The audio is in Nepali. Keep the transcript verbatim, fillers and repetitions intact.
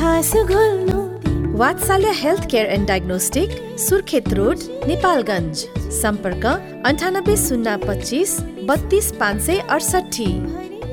इतिहास घोल्नु वात्सल्य health care and diagnostic, Surkhet road, Nepalgunj. सम्पर्क अन्ठानब्बे शून्य पच्चिस बत्तीस पाँच सय अडसठी।